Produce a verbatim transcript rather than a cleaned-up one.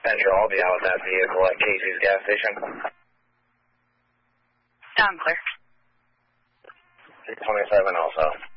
Central, I'll be out with that vehicle at Casey's gas station. Down clear. three twenty-seven also.